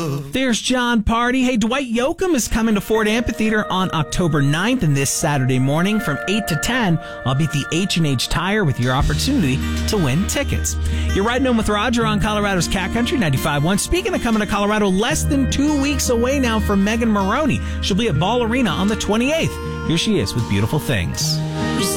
love. There's John Party. Hey, Dwight Yoakam is coming to Ford Amphitheater on October 9th, and this Saturday morning from 8 to 10, I'll be at the H&H Tire with your opportunity to win tickets. You're riding home with Roger on Colorado's Cat Country 95.1. Speaking of coming to Colorado, less than 2 weeks away now from Megan Maroney. She'll be at Ball Arena on the 28th. Here she is with Beautiful Things.